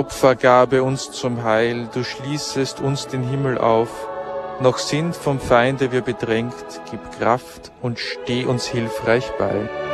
Opfergabe uns zum Heil, du schließest uns den Himmel auf. Noch sind vom Feinde wir bedrängt, gib Kraft und steh uns hilfreich bei.